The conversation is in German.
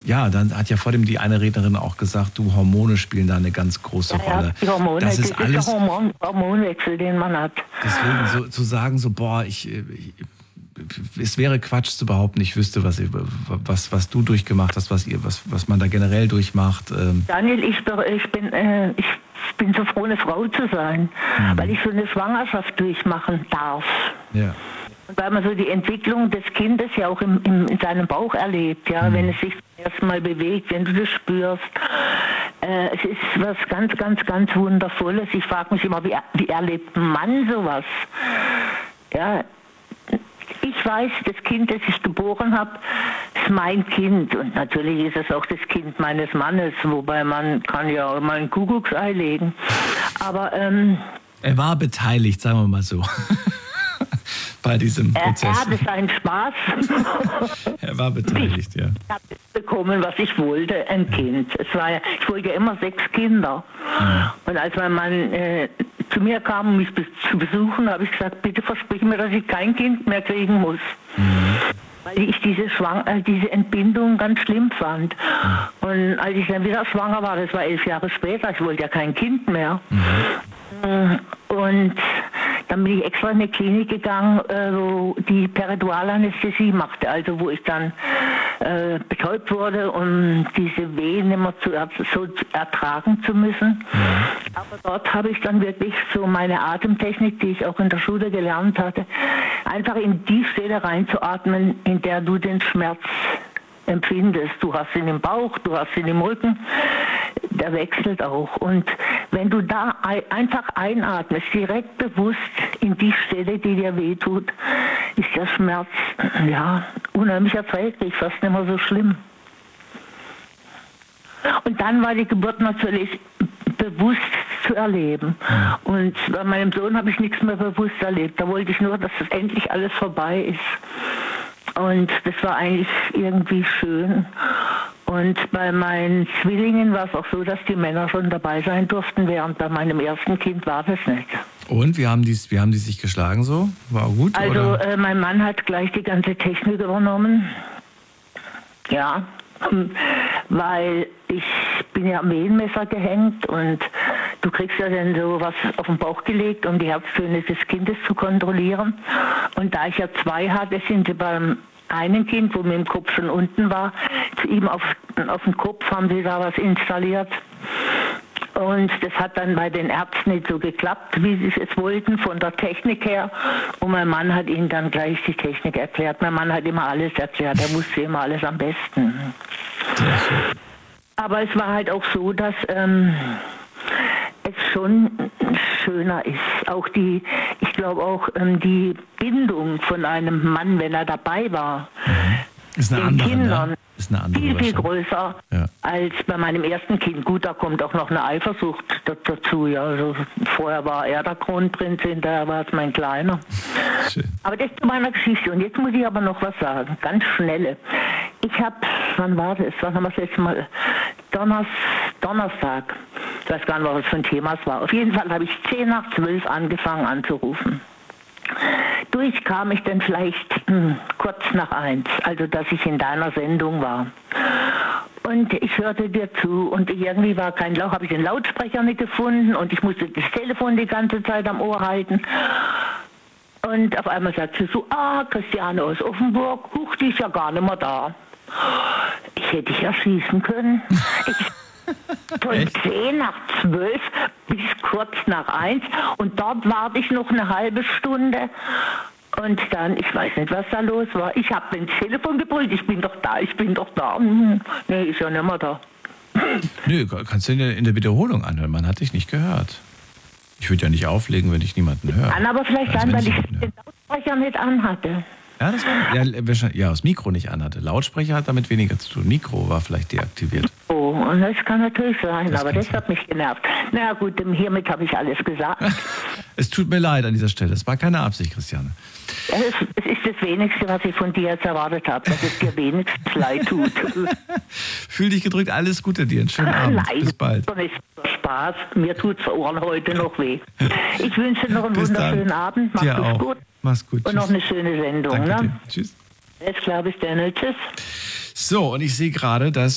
Ja, dann hat ja vor dem die eine Rednerin auch gesagt, du, Hormone spielen da eine ganz große Rolle. Ja, die Hormone, das ist alles der Hormonwechsel, den man hat. Deswegen so zu sagen, so, boah, es wäre Quatsch zu behaupten, ich wüsste, was du durchgemacht hast, was man da generell durchmacht. Daniel, ich bin so froh, eine Frau zu sein, weil ich so eine Schwangerschaft durchmachen darf. Ja. Und weil man so die Entwicklung des Kindes ja auch in seinem Bauch erlebt, ja, wenn es sich erstmal bewegt, wenn du das spürst. Es ist was ganz, ganz, ganz Wundervolles. Ich frage mich immer, wie erlebt ein Mann sowas? Ja, ich weiß, das Kind, das ich geboren habe, ist mein Kind. Und natürlich ist es auch das Kind meines Mannes, wobei man kann ja auch mal ein Kuckucksei legen. Aber er war beteiligt, sagen wir mal so. Bei diesem Prozess. Er hatte seinen Spaß. Er war beteiligt, ja. Ich habe bekommen, was ich wollte, ein Kind. Ich wollte ja immer 6 Kinder. Ja. Und als mein Mann zu mir kam, um mich zu besuchen, habe ich gesagt, bitte versprich mir, dass ich kein Kind mehr kriegen muss. Weil ich diese Entbindung ganz schlimm fand. Und als ich dann wieder schwanger war, das war 11 Jahre später, ich wollte ja kein Kind mehr. Und dann bin ich extra in eine Klinik gegangen, wo die Peritoralanästhesie machte, also wo ich dann betäubt wurde, um diese Wehen immer so ertragen zu müssen. Aber dort habe ich dann wirklich so meine Atemtechnik, die ich auch in der Schule gelernt hatte, einfach in die Stelle reinzuatmen, in der du den Schmerz empfindest. Du hast ihn im Bauch, du hast ihn im Rücken, der wechselt auch. Und wenn du da einfach einatmest, direkt bewusst in die Stelle, die dir wehtut, ist der Schmerz ja unheimlich erträglich, fast nicht mehr so schlimm. Und dann war die Geburt natürlich bewusst zu erleben. Und bei meinem Sohn habe ich nichts mehr bewusst erlebt. Da wollte ich nur, dass das endlich alles vorbei ist. Und das war eigentlich irgendwie schön. Und bei meinen Zwillingen war es auch so, dass die Männer schon dabei sein durften, während bei meinem ersten Kind war das nicht. Und wie haben die sich geschlagen so? War gut? Also mein Mann hat gleich die ganze Technik übernommen. Ja, weil ich bin ja am Wehenmesser gehängt und du kriegst ja dann so was auf den Bauch gelegt, um die Herztöne des Kindes zu kontrollieren. Und da ich ja 2 hatte, sind sie beim einen Kind, wo mir im Kopf schon unten war, zu ihm auf den Kopf haben sie da was installiert. Und das hat dann bei den Ärzten nicht so geklappt, wie sie es wollten, von der Technik her. Und mein Mann hat ihnen dann gleich die Technik erklärt. Mein Mann hat immer alles erklärt, er wusste immer alles am besten. Aber es war halt auch so, dass es schon schöner ist. Auch ich glaube auch die Bindung von einem Mann, wenn er dabei war, ist eine den andere, Kindern, ne? Ist eine andere viel größer als bei meinem ersten Kind. Gut, da kommt auch noch eine Eifersucht dazu. Ja. Also vorher war er der Kronprinz, hinterher war es mein Kleiner. Schön. Aber das zu meiner Geschichte. Und jetzt muss ich aber noch was sagen, ganz schnelle. Ich habe, wann war das? Wann haben wir das letzte Mal? Donnerstag. Ich weiß gar nicht, was das für ein Thema es war. Auf jeden Fall habe ich 10 nach 12 angefangen anzurufen. Durchkam ich dann vielleicht kurz nach 1, also dass ich in deiner Sendung war. Und ich hörte dir zu und irgendwie war kein Lauch, habe ich den Lautsprecher nicht gefunden und ich musste das Telefon die ganze Zeit am Ohr halten. Und auf einmal sagt sie so, Christiane aus Offenburg, die ist ja gar nicht mehr da. Ich hätte dich erschießen können. Von 10 nach 12 bis kurz nach 1 und dort warte ich noch eine halbe Stunde und dann, ich weiß nicht, was da los war. Ich habe ins Telefon gebrüllt, ich bin doch da. Nee, ist ja nicht mehr da. Nö, kannst du in der Wiederholung anhören, man hat dich nicht gehört. Ich würde ja nicht auflegen, wenn ich niemanden höre. Kann aber vielleicht sein, weil ich den Lautsprecher nicht anhatte. Ja, das Mikro nicht anhatte. Lautsprecher hat damit weniger zu tun. Mikro war vielleicht deaktiviert. Oh, und das kann natürlich sein, aber das hat mich genervt. Na ja, gut, hiermit habe ich alles gesagt. Es tut mir leid an dieser Stelle. Es war keine Absicht, Christiane. Es ist das Wenigste, was ich von dir jetzt erwartet habe, dass es dir wenigstens leid tut. Fühl dich gedrückt, alles Gute dir. Einen schönen Abend. Nein, bis bald. Spaß. Mir tut's Ohren heute noch weh. Ich wünsche dir noch einen wunderschönen Abend. Mach's gut. Mach's gut. Und noch eine schöne Sendung. Danke ne? dir. Tschüss. Jetzt glaube ich, Daniel. Tschüss. So, und ich sehe gerade, dass